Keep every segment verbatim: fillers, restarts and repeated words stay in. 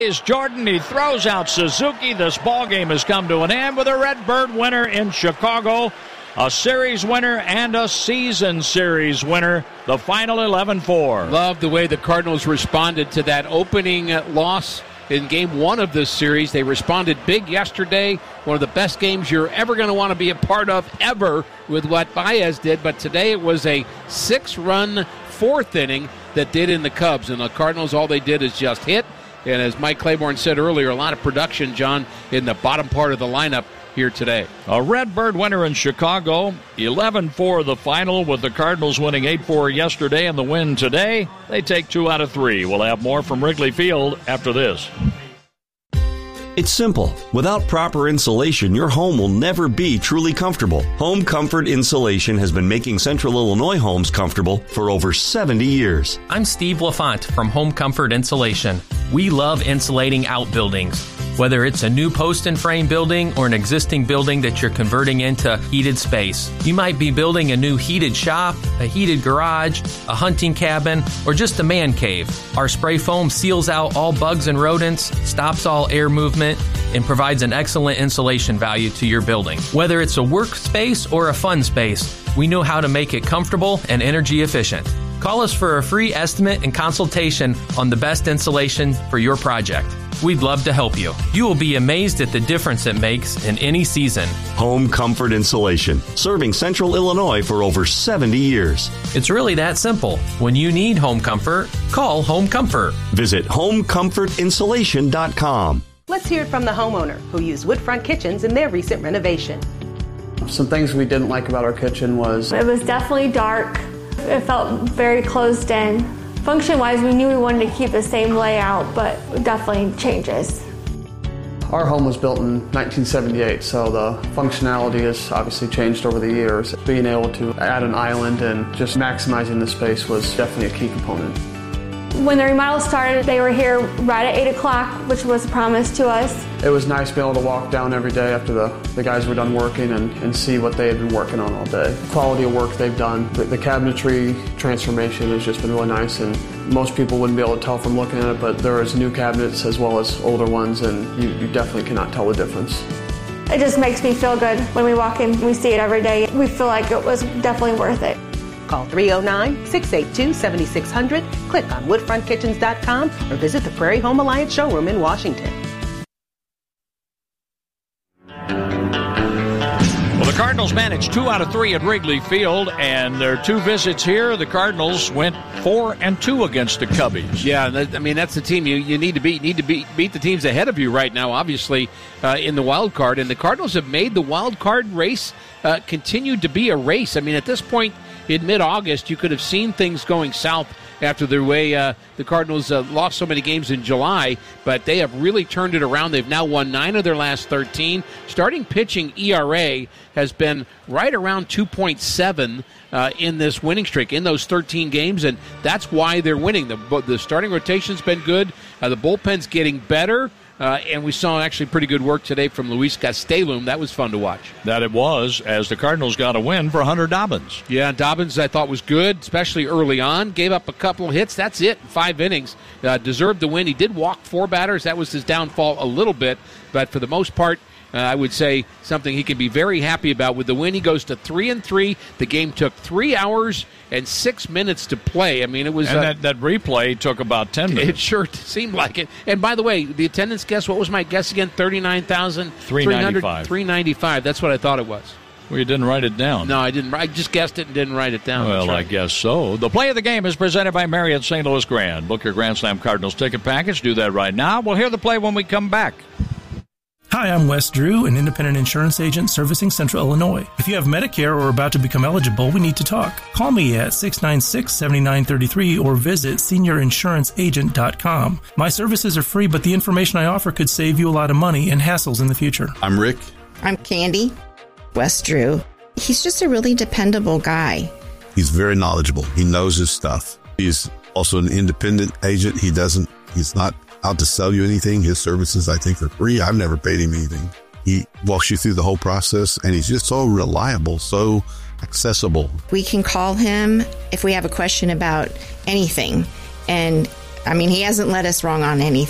Is Jordan. He throws out Suzuki. This ball game has come to an end with a Redbird winner in Chicago, a series winner and a season series winner. The final eleven four. Love the way the Cardinals responded to that opening loss in game one of this series. They responded big yesterday. One of the best games you're ever going to want to be a part of ever with what Baez did. But today it was a six-run fourth inning that did in the Cubs. And the Cardinals, all they did is just hit. And as Mike Claiborne said earlier, a lot of production, John, in the bottom part of the lineup here today. A Redbird winner in Chicago, eleven four the final, with the Cardinals winning eight four yesterday and the win today. They take two out of three. We'll have more from Wrigley Field after this. It's simple. Without proper insulation, your home will never be truly comfortable. Home Comfort Insulation has been making Central Illinois homes comfortable for over seventy years. I'm Steve LaFont from Home Comfort Insulation. We love insulating outbuildings. Whether it's a new post and frame building or an existing building that you're converting into heated space. You might be building a new heated shop, a heated garage, a hunting cabin, or just a man cave. Our spray foam seals out all bugs and rodents, stops all air movement, and provides an excellent insulation value to your building. Whether it's a workspace or a fun space, we know how to make it comfortable and energy efficient. Call us for a free estimate and consultation on the best insulation for your project. We'd love to help you. You will be amazed at the difference it makes in any season. Home Comfort Insulation, serving Central Illinois for over seventy years. It's really that simple. When you need home comfort, call Home Comfort. Visit home comfort insulation dot com. Let's hear it from the homeowner who used Woodfront Kitchens in their recent renovation. Some things we didn't like about our kitchen was... It was definitely dark. It felt very closed in. Function-wise, we knew we wanted to keep the same layout, but definitely changes. Our home was built in nineteen seventy-eight, so the functionality has obviously changed over the years. Being able to add an island and just maximizing the space was definitely a key component. When the remodel started, they were here right at eight o'clock, which was a promise to us. It was nice being able to walk down every day after the, the guys were done working and, and see what they had been working on all day. The quality of work they've done, the, the cabinetry transformation has just been really nice, and most people wouldn't be able to tell from looking at it, but there is new cabinets as well as older ones, and you, you definitely cannot tell the difference. It just makes me feel good when we walk in, we see it every day. We feel like it was definitely worth it. Call three oh nine, six eight two, seven six zero zero, click on woodfront kitchens dot com, or visit the Prairie Home Alliance showroom in Washington. Well, the Cardinals managed two out of three at Wrigley Field, and their two visits here, the Cardinals went four and two against the Cubbies. Yeah, I mean, that's the team you, you need to beat. You need to beat, beat the teams ahead of you right now, obviously, uh, in the wild card. And the Cardinals have made the wild card race uh, continue to be a race. I mean, at this point, in mid-August, you could have seen things going south after the way uh, the Cardinals uh, lost so many games in July, but they have really turned it around. They've now won nine of their last thirteen. Starting pitching E R A has been right around two point seven uh, in this winning streak, in those thirteen games, and that's why they're winning. The, the starting rotation's been good. Uh, the bullpen's getting better. Uh, and we saw actually pretty good work today from Luis Gastelum. That was fun to watch. That it was, as the Cardinals got a win for Hunter Dobbins. Yeah, Dobbins I thought was good, especially early on. Gave up a couple of hits. That's it. Five innings. Uh, deserved the win. He did walk four batters. That was his downfall a little bit. But for the most part, Uh, I would say something he can be very happy about. With the win, he goes to three and three. The game took three hours and six minutes to play. I mean, it was and uh, that, that replay took about ten minutes. It sure seemed like it. And by the way, the attendance guess, what was my guess again? Thirty-nine thousand three ninety-five. Three ninety-five. That's what I thought it was. Well, you didn't write it down. No, I didn't. I just guessed it and didn't write it down. Well, right. I guess so. The play of the game is presented by Marriott Saint Louis Grand. Book your Grand Slam Cardinals ticket package. Do that right now. We'll hear the play when we come back. Hi, I'm Wes Drew, an independent insurance agent servicing Central Illinois. If you have Medicare or are about to become eligible, we need to talk. Call me at six nine six, seven nine three three or visit senior insurance agent dot com. My services are free, but the information I offer could save you a lot of money and hassles in the future. I'm Rick. I'm Candy. Wes Drew. He's just a really dependable guy. He's very knowledgeable. He knows his stuff. He's also an independent agent. He doesn't, he's not out to sell you anything. His services, I think, are free. I've never paid him anything. He walks you through the whole process, and he's just so reliable, so accessible. We can call him if we have a question about anything. And, I mean, he hasn't led us wrong on anything.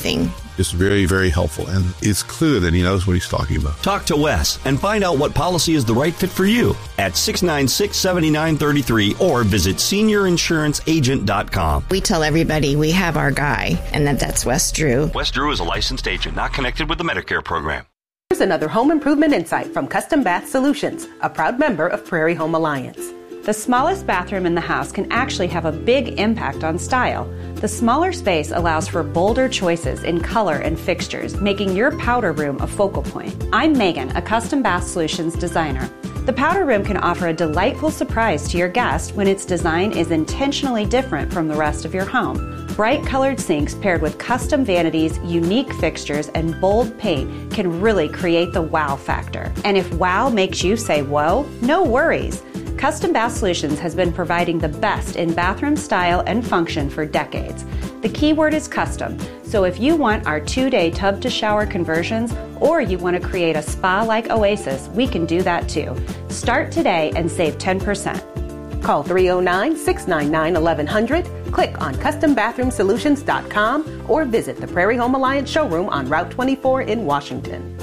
It's very, very helpful, and it's clear that he knows what he's talking about. Talk to Wes and find out what policy is the right fit for you at six nine six, seven nine three three or visit senior insurance agent dot com. We tell everybody we have our guy, and that that's Wes Drew. Wes Drew is a licensed agent, not connected with the Medicare program. Here's another home improvement insight from Custom Bath Solutions, a proud member of Prairie Home Alliance. The smallest bathroom in the house can actually have a big impact on style. The smaller space allows for bolder choices in color and fixtures, making your powder room a focal point. I'm Megan, a Custom Bath Solutions designer. The powder room can offer a delightful surprise to your guest when its design is intentionally different from the rest of your home. Bright colored sinks paired with custom vanities, unique fixtures, and bold paint can really create the wow factor. And if wow makes you say whoa, no worries. Custom Bath Solutions has been providing the best in bathroom style and function for decades. The key word is custom, so if you want our two-day tub-to-shower conversions or you want to create a spa-like oasis, we can do that too. Start today and save ten percent. Call three oh nine, six nine nine, eleven hundred, click on custom bathroom solutions dot com, or visit the Prairie Home Alliance showroom on Route twenty-four in Washington.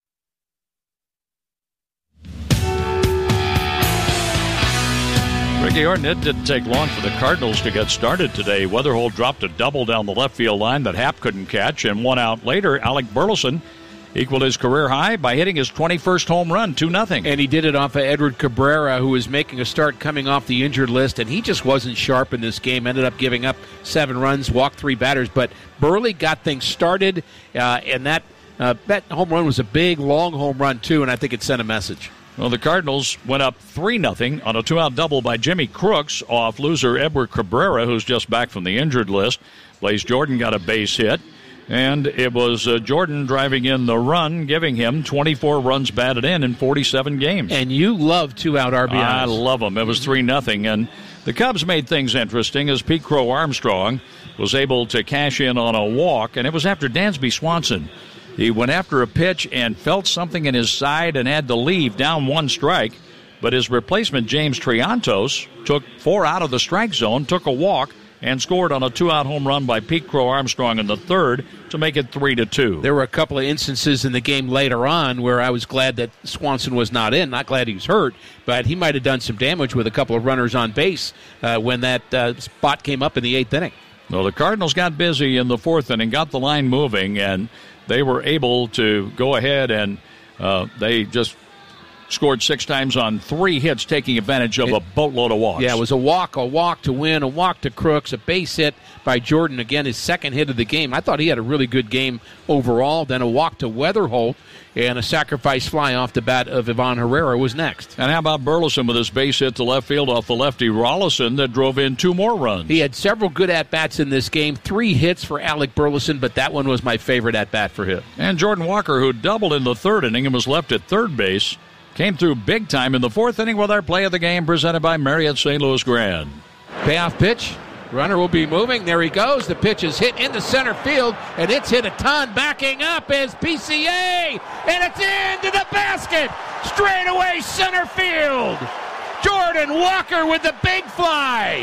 Ricky Horton, it didn't take long for the Cardinals to get started today. Weatherholt dropped a double down the left field line that Happ couldn't catch, and one out later, Alec Burleson equaled his career high by hitting his twenty-first home run, two nothing. And he did it off of Edward Cabrera, who was making a start coming off the injured list, and he just wasn't sharp in this game. Ended up giving up seven runs, walked three batters, but Burley got things started, uh, and that, uh, that home run was a big, long home run, too, and I think it sent a message. Well, the Cardinals went up three nothing on a two-out double by Jimmy Crooks off loser Edward Cabrera, who's just back from the injured list. Blaze Jordan got a base hit, and it was uh, Jordan driving in the run, giving him twenty-four runs batted in in forty-seven games. And you love two-out R B Is. I love them. It was three nothing, and the Cubs made things interesting as Pete Crow Armstrong was able to cash in on a walk, and it was after Dansby Swanson. He went after a pitch and felt something in his side and had to leave down one strike. But his replacement, James Triantos, took four out of the strike zone, took a walk, and scored on a two-out home run by Pete Crow Armstrong in the third to make it three to two. There were a couple of instances in the game later on where I was glad that Swanson was not in. Not glad he was hurt, but he might have done some damage with a couple of runners on base uh, when that uh, spot came up in the eighth inning. Well, the Cardinals got busy in the fourth inning, got the line moving, and they were able to go ahead and uh, they just scored six times on three hits, taking advantage of it, a boatload of walks. Yeah, it was a walk, a walk to win, a walk to Crooks, a base hit by Jordan, again, his second hit of the game. I thought he had a really good game overall. Then a walk to Weatherholt, and a sacrifice fly off the bat of Ivan Herrera was next. And how about Burleson with his base hit to left field off the lefty Rollison that drove in two more runs? He had several good at-bats in this game, three hits for Alec Burleson, but that one was my favorite at-bat for him. And Jordan Walker, who doubled in the third inning and was left at third base, came through big time in the fourth inning with our play of the game presented by Marriott Saint Louis Grand. Payoff pitch. Runner will be moving. There he goes. The pitch is hit into center field, and it's hit a ton. Backing up is P C A, and it's into the basket. Straight away center field. Jordan Walker with the big fly.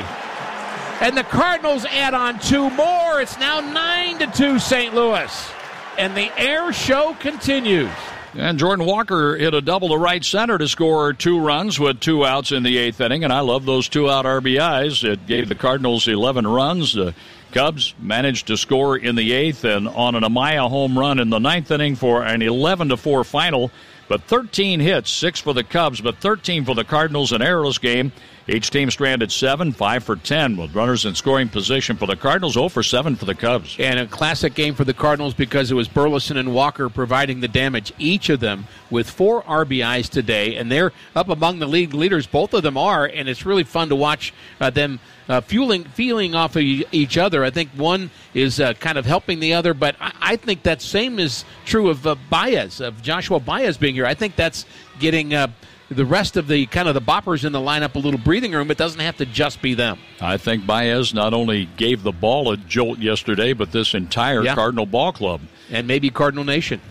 And the Cardinals add on two more. It's now nine to two Saint Louis. And the air show continues. And Jordan Walker hit a double to right center to score two runs with two outs in the eighth inning, and I love those two-out R B Is. It gave the Cardinals eleven runs. The Cubs managed to score in the eighth and on an Amaya home run in the ninth inning for an eleven to four final. But thirteen hits, six for the Cubs, but thirteen for the Cardinals, an errorless game. Each team stranded seven, five for ten, with runners in scoring position for the Cardinals, zero for seven for the Cubs. And a classic game for the Cardinals because it was Burleson and Walker providing the damage, each of them with four R B Is today, and they're up among the league leaders. Both of them are, and it's really fun to watch uh, them uh, fueling, feeling off of each other. I think one is uh, kind of helping the other, but I, I think that same is true of uh, Baez, of Joshua Baez being here. I think that's getting Uh, the rest of the kind of the boppers in the lineup a little breathing room. It doesn't have to just be them. I think Baez not only gave the ball a jolt yesterday, but this entire yeah. Cardinal ball club. And maybe Cardinal Nation.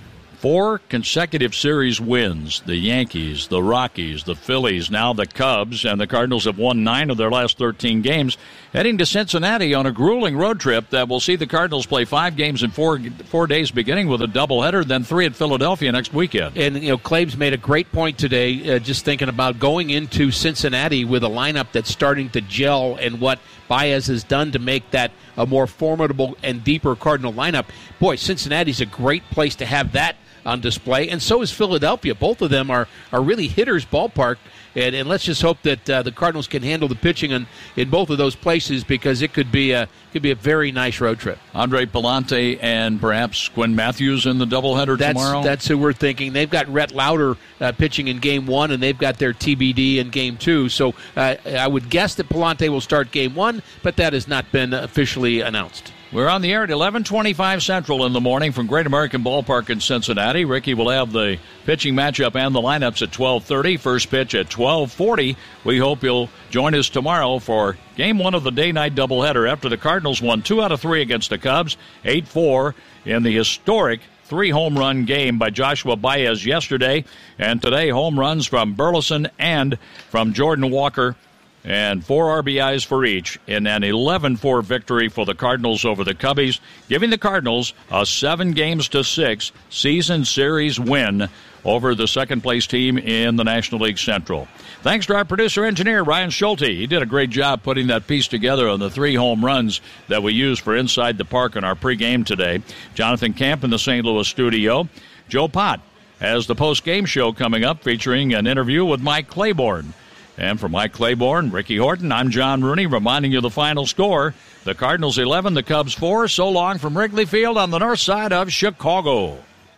Four consecutive series wins. The Yankees, the Rockies, the Phillies, now the Cubs, and the Cardinals have won nine of their last thirteen games, heading to Cincinnati on a grueling road trip that will see the Cardinals play five games in four four days, beginning with a doubleheader, then three at Philadelphia next weekend. And, you know, Claves made a great point today, uh, just thinking about going into Cincinnati with a lineup that's starting to gel and what Baez has done to make that a more formidable and deeper Cardinal lineup. Boy, Cincinnati's a great place to have that on display, and so is Philadelphia. Both of them are, are really hitters' ballpark, and, and let's just hope that uh, the Cardinals can handle the pitching in, in both of those places, because it could be a could be a very nice road trip. Andre Pallante and perhaps Quinn Matthews in the doubleheader that's, tomorrow? That's who we're thinking. They've got Rhett Lauder uh, pitching in game one, and they've got their T B D in game two, so uh, I would guess that Pallante will start game one, but that has not been officially announced. We're on the air at eleven twenty-five Central in the morning from Great American Ballpark in Cincinnati. Ricky will have the pitching matchup and the lineups at twelve thirty. First pitch at twelve forty. We hope you'll join us tomorrow for game one of the day-night doubleheader after the Cardinals won two out of three against the Cubs, eight four in the historic three-home run game by Joshua Baez yesterday. And today, home runs from Burleson and from Jordan Walker, and four R B Is for each in an eleven four victory for the Cardinals over the Cubbies, giving the Cardinals a seven games to six season series win over the second-place team in the National League Central. Thanks to our producer-engineer, Ryan Schulte. He did a great job putting that piece together on the three home runs that we used for Inside the Park in our pregame today. Jonathan Camp in the Saint Louis studio. Joe Pott has the post-game show coming up featuring an interview with Mike Claiborne. And for Mike Claiborne, Ricky Horton, I'm John Rooney, reminding you the final score. The Cardinals eleven, the Cubs four. So long from Wrigley Field on the north side of Chicago.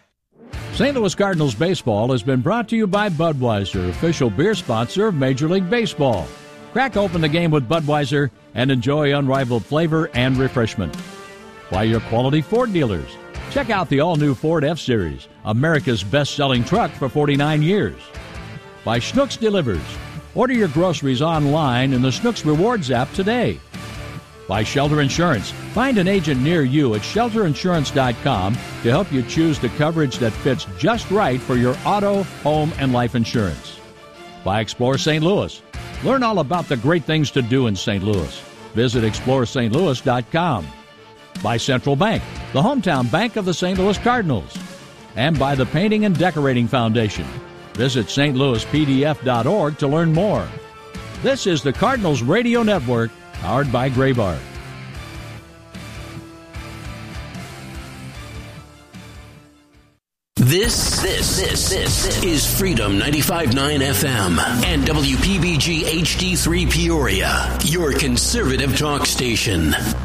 Saint Louis Cardinals baseball has been brought to you by Budweiser, official beer sponsor of Major League Baseball. Crack open the game with Budweiser and enjoy unrivaled flavor and refreshment. By your quality Ford dealers. Check out the all-new Ford F-Series, America's best-selling truck for forty-nine years. By Schnucks Delivers. Order your groceries online in the Schnucks Rewards app today. By Shelter Insurance. Find an agent near you at shelter insurance dot com to help you choose the coverage that fits just right for your auto, home, and life insurance. By Explore Saint Louis. Learn all about the great things to do in Saint Louis. Visit explore st louis dot com. By Central Bank, the hometown bank of the Saint Louis Cardinals. And by the Painting and Decorating Foundation. Visit s t louis p d f dot org to learn more. This is the Cardinals Radio Network, powered by Graybar. This, this, this, this is Freedom ninety-five point nine F M and W P B G H D three Peoria, your conservative talk station.